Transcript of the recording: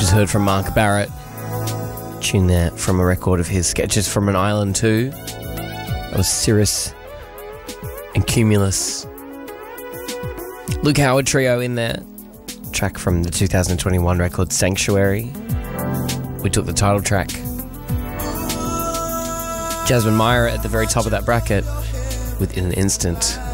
Heard from Mark Barrett. Tune there from a record of his, Sketches from an Island 2. That was Cirrus and Cumulus. Luke Howard Trio in there. Track from the 2021 record Sanctuary. We took the title track. Jasmine Meyer at the very top of that bracket with In an Instant.